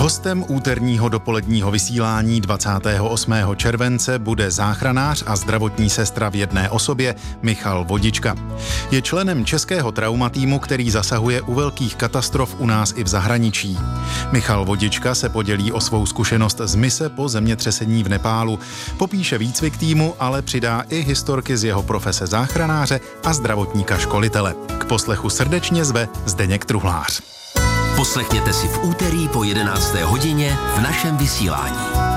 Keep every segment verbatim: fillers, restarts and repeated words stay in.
Hostem úterního dopoledního vysílání dvacátého osmého července bude záchranář a zdravotní sestra v jedné osobě Michal Vodička. Je členem českého traumatýmu, který zasahuje u velkých katastrof u nás i v zahraničí. Michal Vodička se podělí o svou zkušenost z mise po zemětřesení v Nepálu. Popíše výcvik týmu, ale přidá i historky z jeho profese záchranáře a zdravotníka školitele. K poslechu srdečně zve Zdeněk Truhlář. Poslechněte si v úterý po jedenácté hodině v našem vysílání.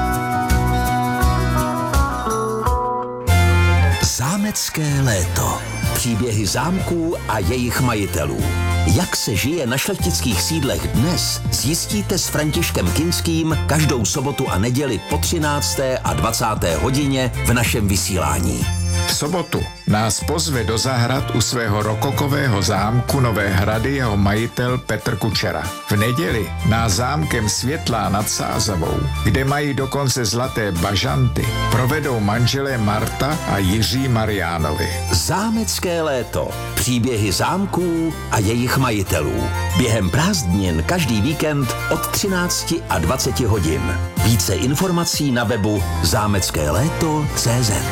Zámecké léto. Příběhy zámků a jejich majitelů. Jak se žije na šlechtických sídlech dnes, zjistíte s Františkem Kinským každou sobotu a neděli po třinácté a dvacáté hodině v našem vysílání. V sobotu nás pozve do zahrad u svého rokokového zámku Nové Hrady jeho majitel Petr Kučera. V neděli nás zámkem Světlá nad Sázavou, kde mají dokonce zlaté bažanty, provedou manželé Marta a Jiří Mariánovi. Zámecké léto. Příběhy zámků a jejich majitelů. Během prázdnin každý víkend od třinácti a dvaceti hodin. Více informací na webu zámecké léto tečka cé zet.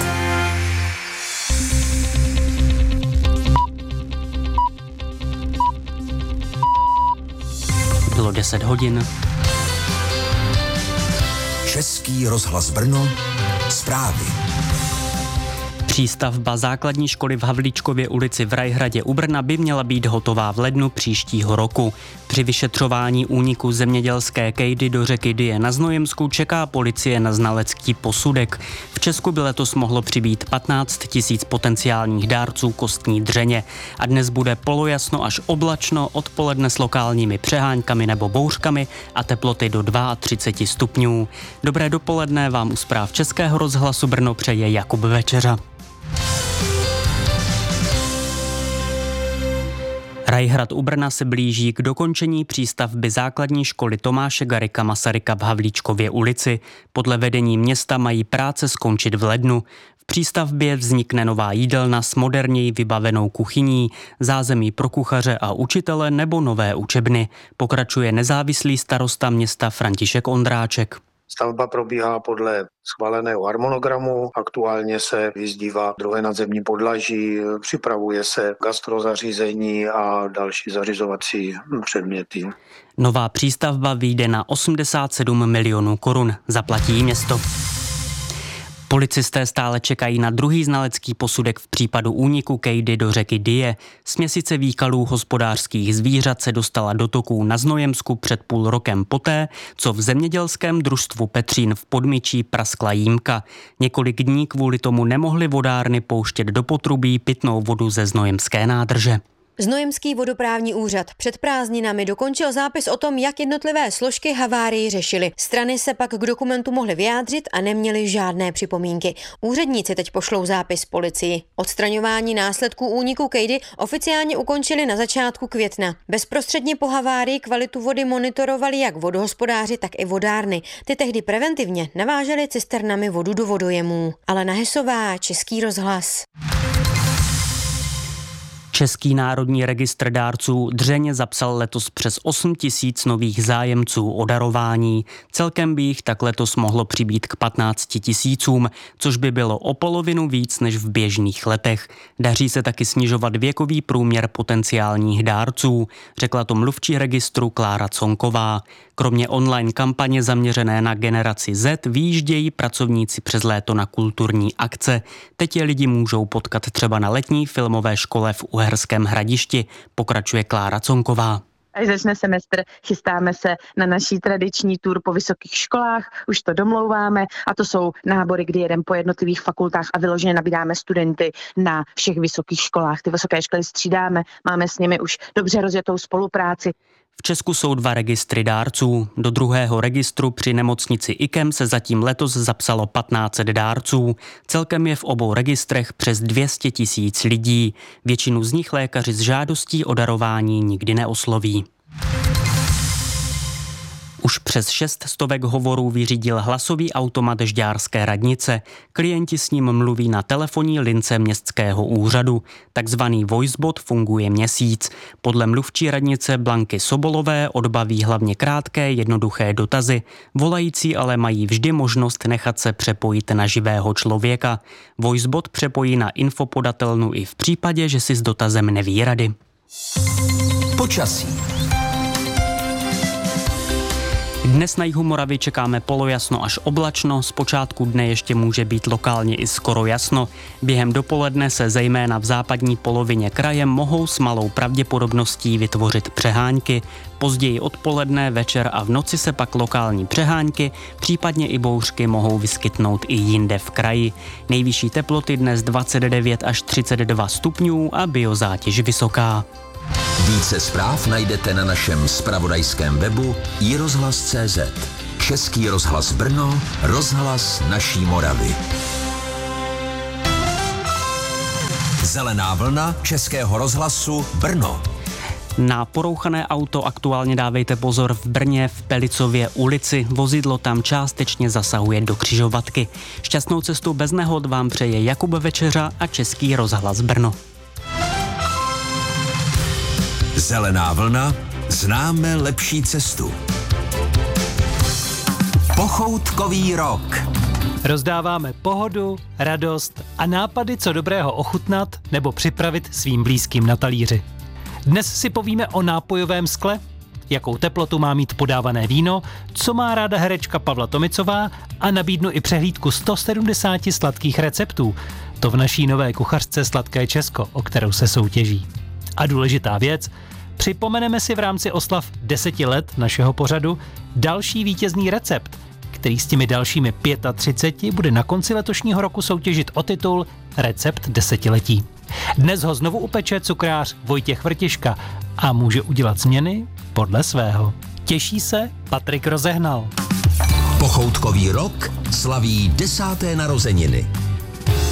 Bylo deset hodin. Český rozhlas Brno. Zprávy. Přístavba základní školy v Havlíčkově ulici v Rajhradě u Brna by měla být hotová v lednu příštího roku. Při vyšetřování úniku zemědělské kejdy do řeky Dyje na Znojemsku čeká policie na znalecký posudek. V Česku by letos mohlo přibýt patnáct tisíc potenciálních dárců kostní dřeně. A dnes bude polojasno až oblačno, odpoledne s lokálními přeháňkami nebo bouřkami a teploty do třicet dva stupňů. Dobré dopoledne vám u zpráv Českého rozhlasu Brno přeje Jakub Večeřa. Rajhrad u Brna se blíží k dokončení přístavby základní školy Tomáše Garrigua Masaryka v Havlíčkově ulici. Podle vedení města mají práce skončit v lednu. V přístavbě vznikne nová jídelna s moderněji vybavenou kuchyní, zázemí pro kuchaře a učitele nebo nové učebny. Pokračuje nezávislý starosta města František Ondráček. Stavba probíhá podle schváleného harmonogramu, aktuálně se vyzdívá druhé nadzemní podlaží, připravuje se gastrozařízení a další zařizovací předměty. Nová přístavba vyjde na osmdesát sedm milionů korun, zaplatí město. Policisté stále čekají na druhý znalecký posudek v případu úniku kejdy do řeky Dyje. Směsice výkalů hospodářských zvířat se dostala do toků na Znojemsku před půl rokem poté, co v zemědělském družstvu Petřín v Podmičí praskla jímka. Několik dní kvůli tomu nemohly vodárny pouštět do potrubí pitnou vodu ze znojemské nádrže. Znojemský vodoprávní úřad před prázdninami dokončil zápis o tom, jak jednotlivé složky havárii řešily. Strany se pak k dokumentu mohly vyjádřit a neměly žádné připomínky. Úředníci teď pošlou zápis policii. Odstraňování následků úniku kejdy oficiálně ukončili na začátku května. Bezprostředně po havárii kvalitu vody monitorovali jak vodohospodáři, tak i vodárny. Ty tehdy preventivně navážely cisternami vodu do vodojemů. Alena Hesová, Český rozhlas. Český národní registr dárců dřeně zapsal letos přes osm tisíc nových zájemců o darování. Celkem by jich tak letos mohlo přibýt k patnácti tisícům, což by bylo o polovinu víc než v běžných letech. Daří se taky snižovat věkový průměr potenciálních dárců, řekla to mluvčí registru Klára Conková. Kromě online kampaně zaměřené na generaci Z vyjíždějí pracovníci přes léto na kulturní akce. Teď je lidi můžou potkat třeba na letní filmové škole v Uherském Hradišti, pokračuje Klára Conková. Až začne semestr, chystáme se na naší tradiční tour po vysokých školách, už to domlouváme a to jsou nábory, kdy jedeme po jednotlivých fakultách a vyloženě nabídáme studenty na všech vysokých školách. Ty vysoké školy střídáme, máme s nimi už dobře rozjetou spolupráci. V Česku jsou dva registry dárců. Do druhého registru při nemocnici I K E M se zatím letos zapsalo patnáct set dárců. Celkem je v obou registrech přes dvě stě tisíc lidí. Většinu z nich lékaři s žádostí o darování nikdy neosloví. Už přes šest stovek hovorů vyřídil hlasový automat žďárské radnice. Klienti s ním mluví na telefonní lince městského úřadu. Takzvaný voicebot funguje měsíc. Podle mluvčí radnice Blanky Sobolové odbaví hlavně krátké, jednoduché dotazy. Volající ale mají vždy možnost nechat se přepojit na živého člověka. Voicebot přepojí na infopodatelnu i v případě, že si s dotazem neví rady. Počasí. Dnes na jihu Moravy čekáme polojasno až oblačno, zpočátku dne ještě může být lokálně i skoro jasno. Během dopoledne se zejména v západní polovině kraje mohou s malou pravděpodobností vytvořit přehánky. Později odpoledne, večer a v noci se pak lokální přehánky, případně i bouřky mohou vyskytnout i jinde v kraji. Nejvyšší teploty dnes dvacet devět až třicet dva stupňů a biozátěž vysoká. Více zpráv najdete na našem zpravodajském webu i rozhlas tečka cé zet. Český rozhlas Brno, rozhlas naší Moravy. Zelená vlna Českého rozhlasu Brno. Na porouchané auto aktuálně dávejte pozor v Brně v Pelicově ulici. Vozidlo tam částečně zasahuje do křižovatky. Šťastnou cestu bez nehod vám přeje Jakub Večeřa a Český rozhlas Brno. Zelená vlna, známe lepší cestu. Pochoutkový rok. Rozdáváme pohodu, radost a nápady, co dobrého ochutnat nebo připravit svým blízkým na talíři. Dnes si povíme o nápojovém skle, jakou teplotu má mít podávané víno, co má ráda herečka Pavla Tomicová a nabídnu i přehlídku sto sedmdesát sladkých receptů. To v naší nové kuchařce Sladké Česko, o kterou se soutěží. A důležitá věc, připomeneme si v rámci oslav deseti let našeho pořadu další vítězný recept, který s těmi dalšími třiceti pěti bude na konci letošního roku soutěžit o titul Recept desetiletí. Dnes ho znovu upeče cukrář Vojtěch Vrtiška a může udělat změny podle svého. Těší se Patrik Rozehnal. Pochoutkový rok slaví desáté narozeniny.